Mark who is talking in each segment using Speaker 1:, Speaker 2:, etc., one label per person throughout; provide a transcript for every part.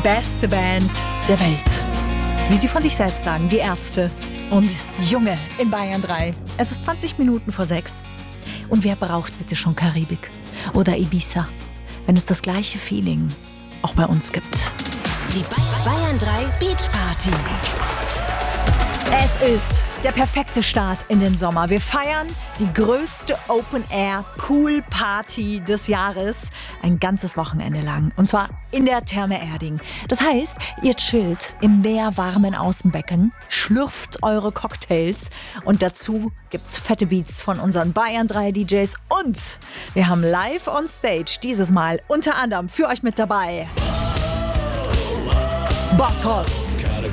Speaker 1: beste Band der Welt. Wie sie von sich selbst sagen, die Ärzte. Und Junge in Bayern 3. Es ist 20 Minuten vor 6. Und wer braucht bitte schon Karibik oder Ibiza, wenn es das gleiche Feeling auch bei uns gibt?
Speaker 2: Die Bayern 3 Beach Party.
Speaker 1: Es ist der perfekte Start in den Sommer. Wir feiern die größte Open-Air-Pool-Party des Jahres. Ein ganzes Wochenende lang. Und zwar in der Therme Erding. Das heißt, ihr chillt im meerwarmen Außenbecken, schlürft eure Cocktails und dazu gibt's fette Beats von unseren Bayern 3 DJs. Und wir haben live on stage dieses Mal unter anderem für euch mit dabei Boss Hoss,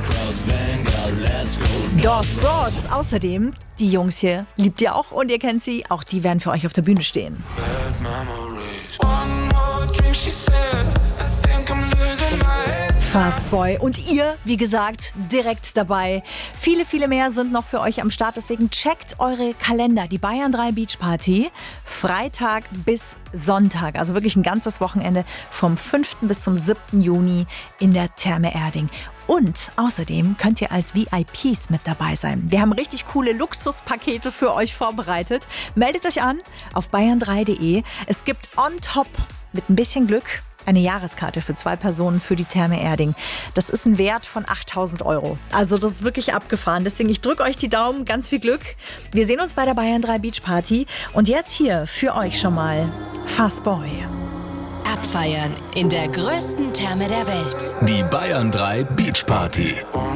Speaker 1: Dos Bros. Außerdem, die Jungs hier liebt ihr auch und ihr kennt sie. Auch die werden für euch auf der Bühne stehen. Fastboy und ihr, wie gesagt, direkt dabei. Viele, viele mehr sind noch für euch am Start, deswegen checkt eure Kalender. Die Bayern 3 Beach Party, Freitag bis Sonntag, also wirklich ein ganzes Wochenende vom 5. bis zum 7. Juni in der Therme Erding. Und außerdem könnt ihr als VIPs mit dabei sein. Wir haben richtig coole Luxuspakete für euch vorbereitet. Meldet euch an auf bayern3.de. Es gibt on top mit ein bisschen Glück eine Jahreskarte für 2 Personen für die Therme Erding. Das ist ein Wert von 8.000 €. Also das ist wirklich abgefahren. Deswegen, ich drücke euch die Daumen, ganz viel Glück. Wir sehen uns bei der Bayern 3 Beach Party. Und jetzt hier für euch schon mal Fastboy.
Speaker 2: Abfeiern in der größten Therme der Welt.
Speaker 3: Die Bayern 3 Beach Party.